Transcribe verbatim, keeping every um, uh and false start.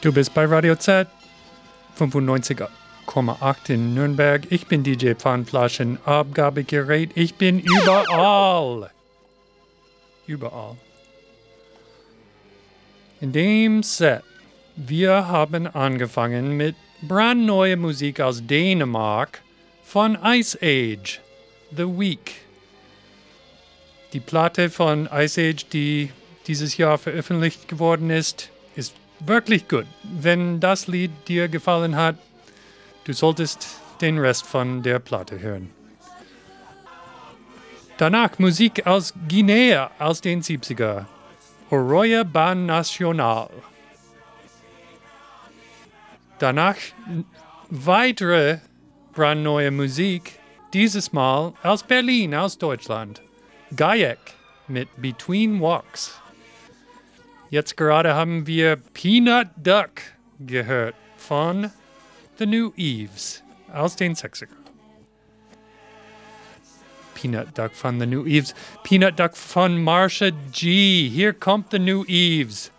Du bist bei Radio Z, fünfundneunzig Komma acht in Nürnberg. Ich bin D J Pfannflaschen, Abgabegerät. Ich bin überall. Überall. In dem Set, wir haben angefangen mit brandneue Musik aus Dänemark von Ice Age, The Week. Die Platte von Ice Age, die dieses Jahr veröffentlicht geworden ist, ist wirklich gut. Wenn das Lied dir gefallen hat, du solltest den Rest von der Platte hören. Danach Musik aus Guinea aus den siebziger. Oroya Ban Nacional. Danach weitere brandneue Musik, dieses Mal aus Berlin, aus Deutschland. Gajek mit Between Walks. Jetzt gerade haben wir Peanut Duck gehört von The New Eves aus den sechziger. Peanut Duck von The New Eves. Peanut Duck von Marsha G. Hier kommt The New Eves.